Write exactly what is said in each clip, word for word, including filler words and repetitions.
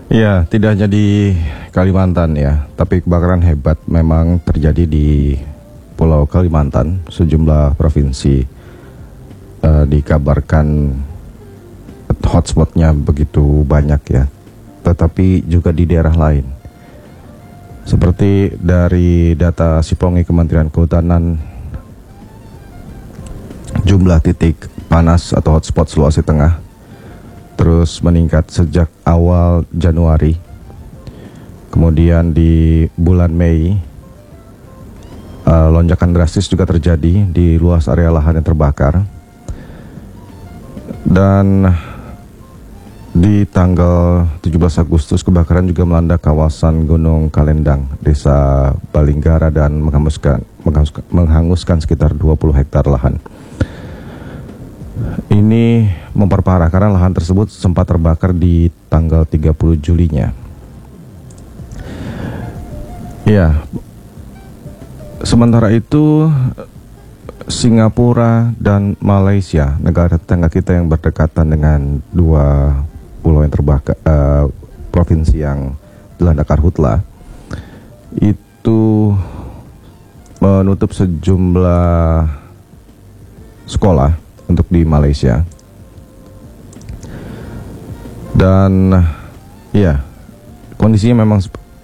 Ya, tidak hanya di Kalimantan ya, tapi kebakaran hebat memang terjadi di Pulau Kalimantan. Sejumlah provinsi uh, dikabarkan hotspotnya begitu banyak ya, tetapi juga di daerah lain. Seperti dari data Sipongi Kementerian Kehutanan, jumlah titik panas atau hotspot Sulawesi Tengah terus meningkat sejak awal Januari. Kemudian di bulan Mei, uh, lonjakan drastis juga terjadi di luas area lahan yang terbakar. Dan di tanggal tujuh belas Agustus, kebakaran juga melanda kawasan Gunung Kalendang, Desa Balinggara, dan menghanguskan, menghanguskan, menghanguskan sekitar dua puluh hektar lahan. Ini memperparah karena lahan tersebut sempat terbakar di tanggal tiga puluh Julinya. Ya, sementara itu Singapura dan Malaysia, negara tetangga kita yang berdekatan dengan dua pulau yang terbakar, uh, provinsi yang dilanda karhutla, itu menutup sejumlah sekolah untuk di Malaysia. Dan ya, kondisinya memang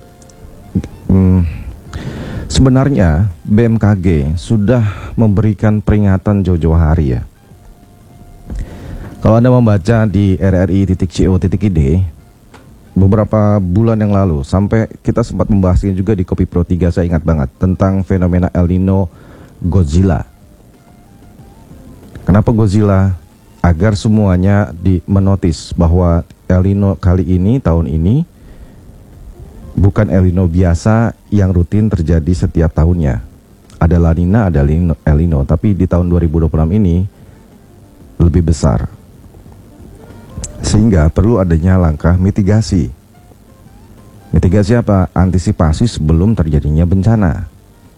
hmm, sebenarnya B M K G sudah memberikan peringatan jauh-jauh hari ya. Kalau Anda membaca di r r i titik co titik i d beberapa bulan yang lalu, sampai kita sempat membahasnya juga di Kopi Pro tiga, saya ingat banget, tentang fenomena El Nino Godzilla. Kenapa Godzilla? Agar semuanya di menotis bahwa El Nino kali ini, tahun ini, bukan El Nino biasa yang rutin terjadi setiap tahunnya. Ada La Nina, ada El Nino, tapi di tahun dua ribu dua puluh enam ini lebih besar. Sehingga perlu adanya langkah mitigasi. Mitigasi apa? Antisipasi sebelum terjadinya bencana.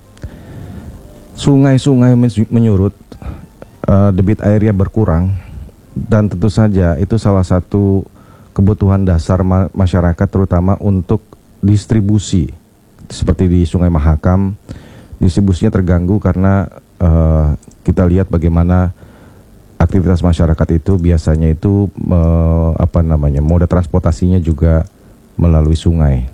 Sungai-sungai menyurut, Uh, debit airnya berkurang, dan tentu saja itu salah satu kebutuhan dasar ma masyarakat, terutama untuk distribusi. Seperti di Sungai Mahakam, distribusinya terganggu karena uh, kita lihat bagaimana aktivitas masyarakat itu biasanya itu uh, apa namanya moda transportasinya juga melalui sungai.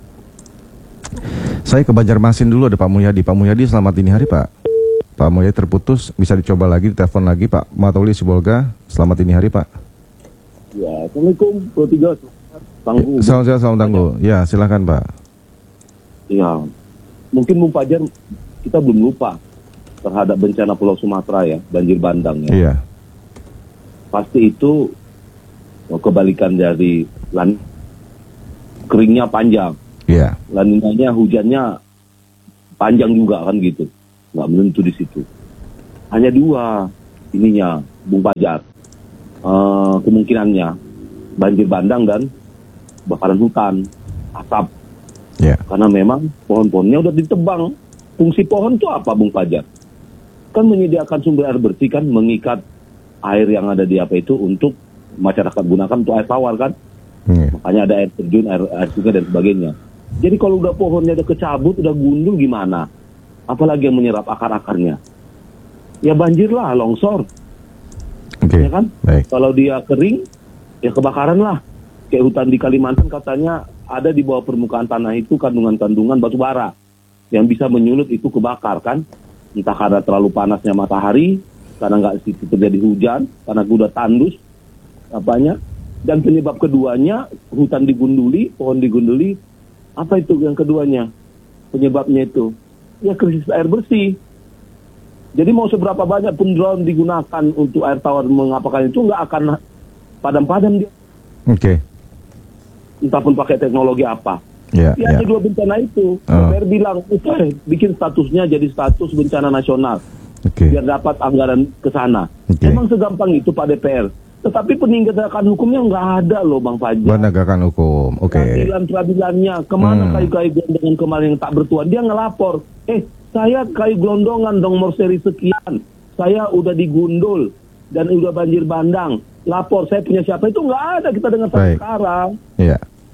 Saya ke Banjarmasin dulu, ada Pak Mulyadi. Pak Mulyadi, selamat dini hari Pak. Pak Mulyadi terputus, bisa dicoba lagi, ditelepon lagi Pak Matauli Sibolga. Selamat dini hari Pak. Ya, Assalamualaikum Pro tiga. Tangguh. Salam sehat, salam tangguh. Ya, silakan Pak. Ya, mungkin Bung Fajar, kita belum lupa terhadap bencana Pulau Sumatera ya, banjir bandang ya. Iya. Pasti itu kebalikan dari lan keringnya panjang. Iya. Laninanya hujannya panjang juga kan gitu. Nggak menentu di situ. Hanya dua ininya, Bung Fajar, uh, kemungkinannya banjir bandang dan bakaran hutan, asap. Yeah. Karena memang pohon-pohonnya udah ditebang. Fungsi pohon itu apa, Bung Fajar? Kan menyediakan sumber air bersih, kan mengikat air yang ada di apa itu untuk masyarakat gunakan untuk air tawar kan. Yeah. Makanya ada air terjun, air, air sungai dan sebagainya. Jadi kalau udah pohonnya udah kecabut, udah gundul gimana? Apalagi yang menyerap akar-akarnya, ya banjirlah, longsor, okay. Ya kan? Baik. Kalau dia kering, ya kebakaran lah. Kayak hutan di Kalimantan katanya ada di bawah permukaan tanah itu kandungan-kandungan batu bara yang bisa menyulut itu kebakar kan? Entah karena terlalu panasnya matahari, karena nggak situ terjadi hujan, karena udah tandus, apanya. Dan penyebab keduanya hutan digunduli, pohon digunduli. Apa itu yang keduanya? Penyebabnya itu ya krisis air bersih. Jadi mau seberapa banyak pun drone digunakan untuk air tawar mengapakan itu nggak akan padam-padam dia. Oke. Okay. Entah pun pakai teknologi apa. Yeah, ya, yeah. Ada dua bencana itu. Oh. D P R bilang, okay, bikin statusnya jadi status bencana nasional. Okay. Biar dapat anggaran ke sana. Okay. Emang segampang itu Pak D P R. Tetapi penindakan hukumnya nggak ada loh Bang Fajar. Penegakan hukum, oke. Okay. Peradilan-peradilannya, kemana hmm. kayu-kayu gelondongan kemarin yang tak bertuan? Dia ngelapor, eh saya kayu gelondongan dong nomor seri sekian, saya udah digundul dan udah banjir bandang, lapor saya punya siapa, itu nggak ada kita dengar sampai sekarang. Iya.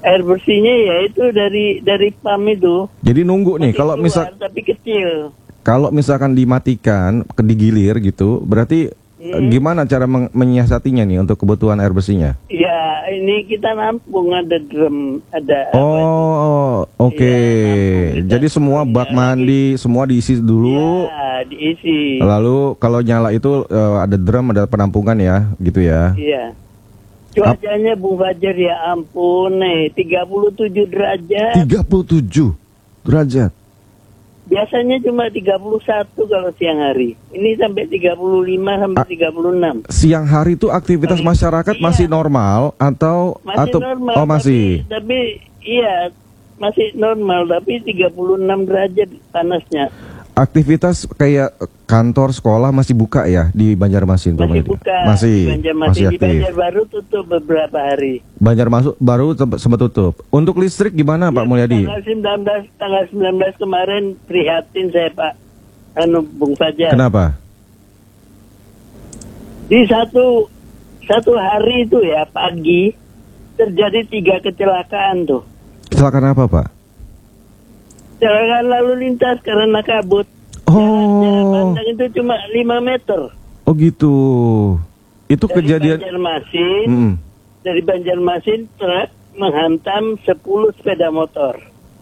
air bersihnya ya itu dari dari pam itu. Jadi nunggu nih, Masih kalau keluar, misal tapi kecil. kalau misalkan dimatikan, ke digilir gitu, berarti eh, gimana cara meng- menyiasatinya nih untuk kebutuhan air bersihnya? Ya ini kita nampung, ada drum, ada apa itu. Oh, oke. Iya, nampung kita. Jadi semua bak Iya, mandi, semua diisi dulu. Ya, diisi. Lalu kalau nyala itu eh, ada drum, ada penampungan ya, gitu ya. Iya. Cuacanya Bung Fajar ya ampun nih, tiga puluh tujuh derajat. tiga puluh tujuh derajat. Biasanya cuma tiga puluh satu kalau siang hari. Ini sampai tiga puluh lima sampai tiga puluh enam. Siang hari itu aktivitas Sorry. masyarakat Iya. masih normal atau Masih atau normal. oh masih. Tapi, tapi iya, masih normal tapi tiga puluh enam derajat panasnya. Aktivitas kayak kantor, sekolah masih buka ya di Banjarmasin, Pak Masih Mulyadi? buka. Masih, Di Banjarmasin. masih Di aktif. Banjarbaru tutup beberapa hari. Banjarmasin baru tempat- sempat tutup. Untuk listrik gimana, Pak Ya, Mulyadi? Tanggal sembilan belas, tanggal sembilan belas kemarin prihatin saya Pak anu Bung Fajar. Kenapa? Di satu satu hari itu ya pagi terjadi tiga kecelakaan tuh. Kecelakaan apa, Pak? Kecelakaan lalu lintas karena kabut. Jarak Oh, pandang itu cuma lima meter. oh gitu. Itu Dari kejadian. Banjarmasin, Mm-mm. dari Banjarmasin truk menghantam sepuluh sepeda motor.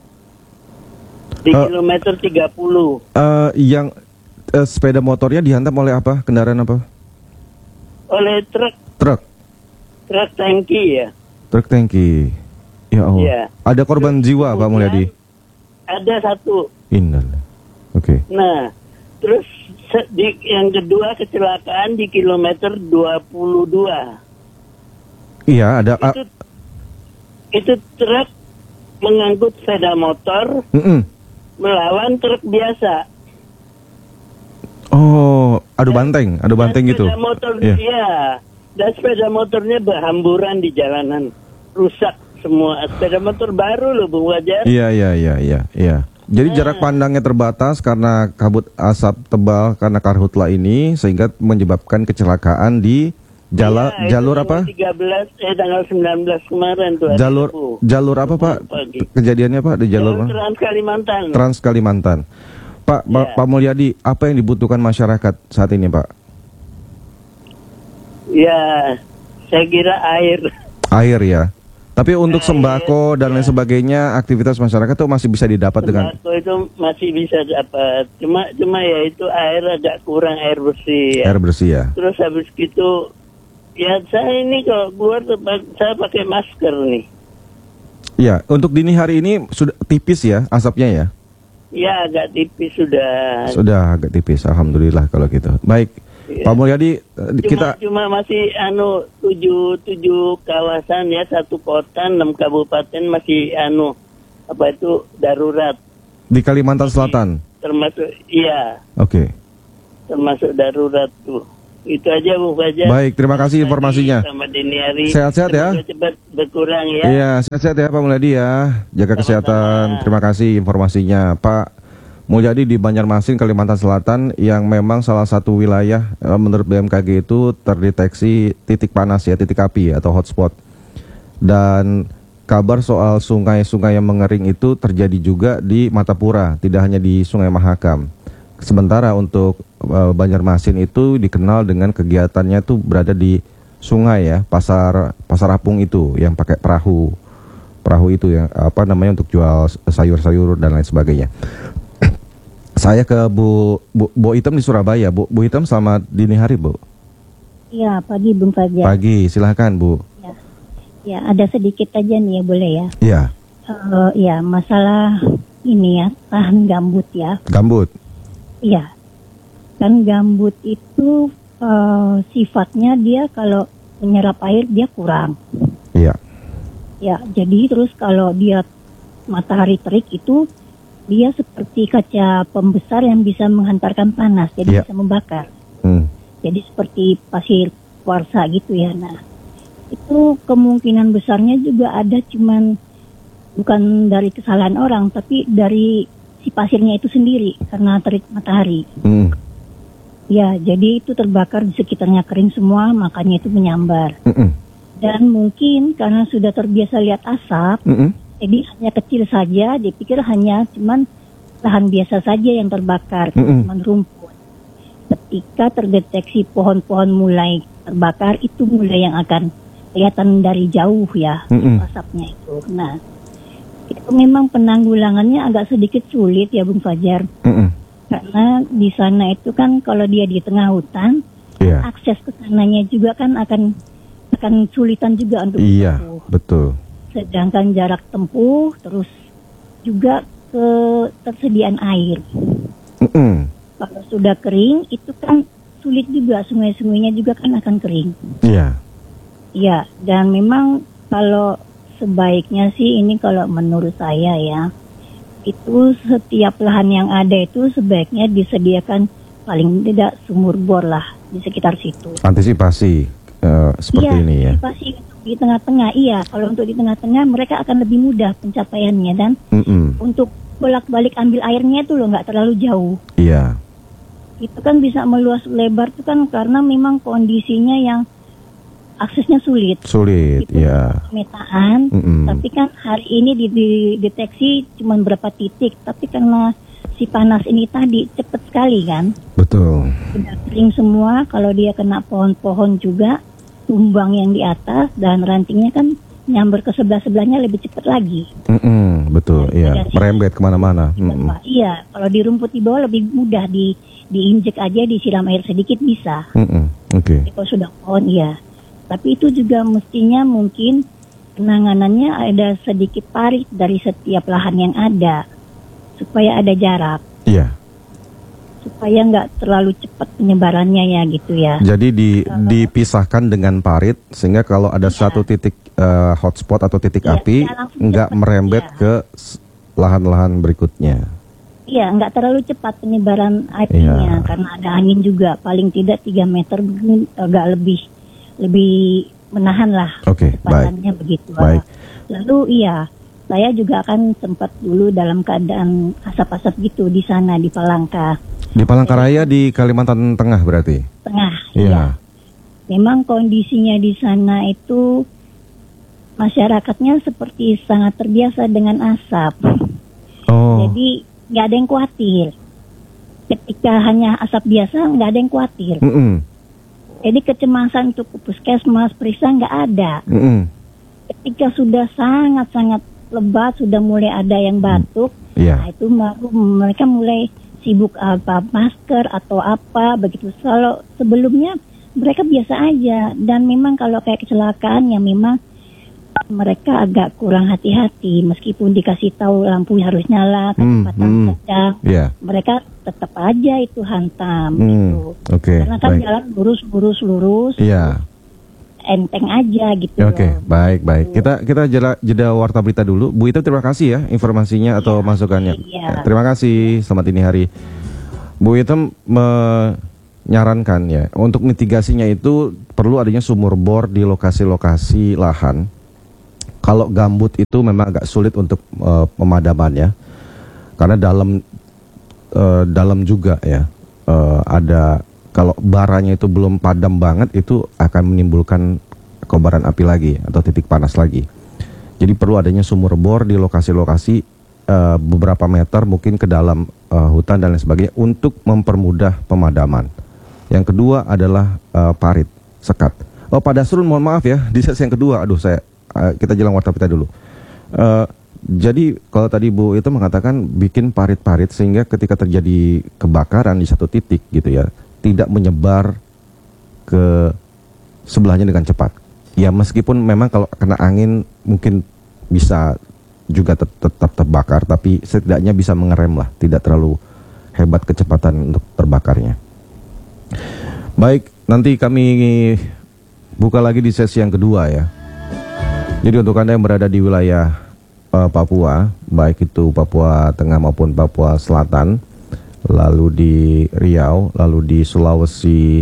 Di Eh. kilometer tiga puluh. Eh, yang eh, sepeda motornya dihantam oleh apa? Kendaraan apa? Oleh truk, Truk, truk tangki ya. truk tangki. Ya Allah. Iya. Ada korban jiwa, Pak Kemudian Mulyadi? Ada satu. Innalillah. Oke. Nah, terus se- di, yang kedua kecelakaan di kilometer dua puluh dua. Iya, ada. ah, Itu itu truk mengangkut sepeda motor mm-mm. melawan truk biasa. Oh, adu banteng, adu banteng Dan gitu. Sepeda motor, Iya. iya. Dan sepeda motornya berhamburan di jalanan, rusak semua. Sepeda motor baru loh, Bung Wajar. Iya, iya, iya, iya, iya. Jadi jarak pandangnya terbatas karena kabut asap tebal karena karhutla ini sehingga menyebabkan kecelakaan di jala, Iya, itu jalur tanggal apa? tiga belas eh tanggal sembilan belas kemarin tuh. hari Jalur Rabu. jalur apa, Pak? Pagi. Kejadiannya, Pak, di jalur Jalur mana? Trans Kalimantan. Trans Kalimantan. Pak, Pak, Iya. Pak Mulyadi, apa yang dibutuhkan masyarakat saat ini, Pak? Ya, saya kira air. Air ya. Tapi untuk Air, sembako dan lain ya. sebagainya, aktivitas masyarakat itu masih bisa didapat dengan Sembako itu masih bisa dapat. Cuma cuma ya itu air agak kurang, air bersih. Ya. air bersih ya. Terus habis gitu, ya saya ini kalau keluar tempat saya pakai masker nih. Ya, untuk dini hari ini sudah tipis ya asapnya ya. Ya agak tipis sudah. Sudah agak tipis, alhamdulillah kalau gitu. Baik, Iya. Pak Mulyadi, eh, Cuma, kita cuma masih anu tujuh tujuh kawasan ya, satu kota, enam kabupaten masih anu apa itu darurat, di Kalimantan Selatan. termasuk iya Oke. termasuk darurat tuh. Itu aja Bung Fajar. Baik, terima kasih informasinya. Sama dini hari. Sehat-sehat ya. Semoga cepat berkurang ya. Iya, sehat-sehat ya Pak Mulyadi ya. Jaga Sama-sama. kesehatan. Terima kasih informasinya, Pak Mulyadi di Banjarmasin, Kalimantan Selatan, yang memang salah satu wilayah eh, menurut B M K G itu terdeteksi titik panas ya, titik api atau hotspot. Dan kabar soal sungai-sungai yang mengering itu terjadi juga di Matapura, tidak hanya di Sungai Mahakam. Sementara untuk eh, Banjarmasin itu dikenal dengan kegiatannya tuh berada di sungai ya, pasar pasar apung itu yang pakai perahu. Perahu itu yang apa namanya untuk jual sayur-sayur dan lain sebagainya. Saya ke Bu, Bu Bu Item di Surabaya. Bu Bu Item, selamat dini hari, Bu. Iya, pagi Bung Fajar. Pagi, silahkan Bu. Ya. Ya, ada sedikit aja nih ya, boleh ya. Iya, Eh, ya, masalah ini ya, tahan gambut ya. gambut. Iya. Kan gambut itu eh, sifatnya dia kalau menyerap air dia kurang. Iya. Ya, jadi terus kalau dia matahari terik itu dia seperti kaca pembesar yang bisa menghantarkan panas, jadi Iya. bisa membakar. Hmm. Jadi seperti pasir kuarsa gitu ya. Nah, itu kemungkinan besarnya juga ada, cuman bukan dari kesalahan orang, tapi dari si pasirnya itu sendiri karena terik matahari. Hmm. Ya, jadi itu terbakar di sekitarnya kering semua, makanya itu menyambar. Mm-mm. Dan mungkin karena sudah terbiasa lihat asap, Mm-mm. jadi hanya kecil saja, dipikir hanya cuman lahan biasa saja yang terbakar, Mm-mm. cuman rumput. Ketika terdeteksi pohon-pohon mulai terbakar, itu mulai yang akan kelihatan dari jauh ya, Mm-mm. asapnya itu. Nah, itu memang penanggulangannya agak sedikit sulit ya Bung Fajar. Mm-mm. Karena di sana itu kan kalau dia di tengah hutan, Iya. akses ke sananya juga kan akan akan sulitan juga untuk Iya, menempuh. betul. Sedangkan jarak tempuh terus juga ketersediaan air. Mm-mm. Kalau sudah kering itu kan sulit juga, sungai-sungainya juga kan akan kering. Iya. Ya, dan memang kalau sebaiknya sih ini kalau menurut saya ya, itu setiap lahan yang ada itu sebaiknya disediakan paling tidak sumur bor lah di sekitar situ. Antisipasi eh, seperti Iya, ini ya. pasti di tengah-tengah. Iya, kalau untuk di tengah-tengah mereka akan lebih mudah pencapaiannya dan Mm-mm. untuk bolak-balik ambil airnya itu loh nggak terlalu jauh. Iya. Itu kan bisa meluas lebar itu kan karena memang kondisinya yang aksesnya sulit. Sulit, Itu ya. pemetaan, Mm-mm. tapi kan hari ini dideteksi cuma berapa titik, tapi karena si panas ini tadi cepat sekali kan, Betul. sudah kering semua. Kalau dia kena pohon-pohon juga tumbang yang di atas dan rantingnya kan nyamber ke sebelah-sebelahnya lebih cepat lagi. Mm-mm, betul, Dari iya. negara Merembet kemana-mana. Mm-mm. Pak. Iya, kalau di rumput di bawah lebih mudah di diinjek aja, disiram air sedikit bisa. Mm-mm, Oke. Jadi kalau sudah pohon iya. Tapi itu juga mestinya mungkin penanganannya ada sedikit parit dari setiap lahan yang ada supaya ada jarak, Iya. supaya nggak terlalu cepat penyebarannya ya gitu ya. Jadi di, dipisahkan dengan parit sehingga kalau ada satu titik eh, hotspot atau titik Iya, api iya, langsung nggak cepat, merembet iya. ke s- lahan-lahan berikutnya. Iya, nggak terlalu cepat penyebaran apinya Iya. karena ada angin juga, paling tidak tiga meter mungkin agak lebih lebih menahan lah Oke, baik. kecepatannya begitu. Baik. Lalu iya, saya juga akan sempat dulu dalam keadaan asap-asap gitu di sana di Palangka Di Palangkaraya di Kalimantan Tengah berarti. Tengah. Iya. Memang kondisinya di sana itu masyarakatnya seperti sangat terbiasa dengan asap. Oh. Jadi nggak ada yang khawatir. Ketika hanya asap biasa nggak ada yang khawatir. Mm-mm. Jadi kecemasan untuk puskesmas periksa nggak ada. Mm-mm. Ketika sudah sangat-sangat lebat, sudah mulai ada yang batuk, Iya. nah itu baru mereka mulai sibuk apa masker atau apa begitu. Kalau sebelumnya mereka biasa aja dan memang kalau kayak kecelakaan ya memang mereka agak kurang hati-hati meskipun dikasih tahu lampu harus nyala, Hmm, kecepatan hmm. sedang, Iya. mereka tetap aja itu hantam Hmm, gitu. Oke, Karena kan baik. jalan lurus-lurus-lurus, Iya. enteng aja gitu. Oke, loh. baik, baik. Kita kita jeda, jeda warta berita dulu. Bu Ita, terima kasih ya informasinya atau Iya, masukannya. iya. Terima kasih. Selamat dini hari. Bu Ita menyarankan ya, untuk mitigasinya itu perlu adanya sumur bor di lokasi-lokasi lahan. Kalau gambut itu memang agak sulit untuk eh, pemadamannya, karena dalam eh, dalam juga ya eh, ada, kalau baranya itu belum padam banget itu akan menimbulkan kobaran api lagi atau titik panas lagi. Jadi perlu adanya sumur bor di lokasi-lokasi eh, beberapa meter mungkin ke dalam eh, hutan dan lain sebagainya untuk mempermudah pemadaman. Yang kedua adalah eh, parit, sekat. Oh, Pak Dasrul, mohon maaf ya, di sesi yang kedua, aduh saya eh, kita jelang warta berita dulu. Eh, jadi kalau tadi Bu itu mengatakan bikin parit-parit sehingga ketika terjadi kebakaran di satu titik gitu ya, tidak menyebar ke sebelahnya dengan cepat. Ya meskipun memang kalau kena angin mungkin bisa juga tet- tetap terbakar, tapi setidaknya bisa mengerem lah, tidak terlalu hebat kecepatan untuk terbakarnya. Baik, nanti kami buka lagi di sesi yang kedua ya. Jadi untuk Anda yang berada di wilayah uh, Papua, baik itu Papua Tengah maupun Papua Selatan, lalu di Riau, lalu di Sulawesi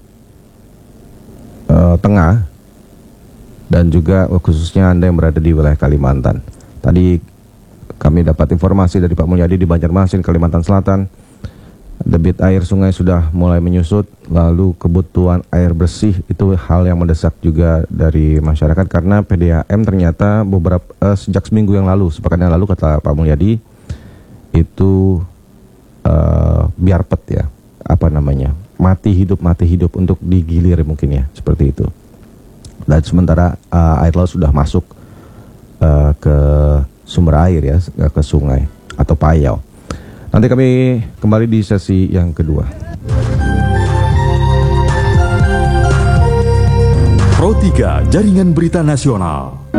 uh, Tengah, dan juga khususnya Anda yang berada di wilayah Kalimantan. Tadi kami dapat informasi dari Pak Mulyadi di Banjarmasin, Kalimantan Selatan. debit air sungai sudah mulai menyusut, lalu kebutuhan air bersih itu hal yang mendesak juga dari masyarakat karena P D A M ternyata beberapa eh, sejak seminggu yang lalu, sepekan yang lalu kata Pak Mulyadi itu eh, biar pet ya, apa namanya, mati hidup mati hidup untuk digilir mungkin ya, seperti itu. Dan sementara eh, air laut sudah masuk eh, ke sumber air ya, ke sungai atau payau. Nanti kami kembali di sesi yang kedua. Pro tiga Jaringan Berita Nasional.